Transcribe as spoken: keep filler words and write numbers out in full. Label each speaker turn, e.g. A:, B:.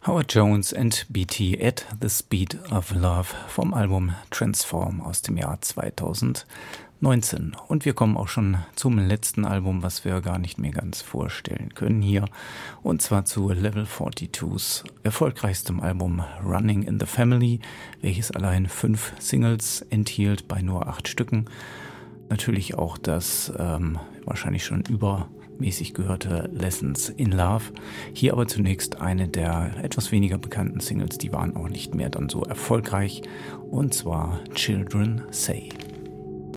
A: Howard Jones and B T at the Speed of Love vom Album Transform aus dem Jahr zweitausendneunzehn. Und wir kommen auch schon zum letzten Album, was wir gar nicht mehr ganz vorstellen können hier. Und zwar zu Level zweiundvierzig's erfolgreichstem Album Running in the Family, welches allein fünf Singles enthielt bei nur acht Stücken. Natürlich auch das ähm, wahrscheinlich schon übermäßig gehörte Lessons in Love. Hier aber zunächst eine der etwas weniger bekannten Singles, die waren auch nicht mehr dann so erfolgreich, und zwar Children Say.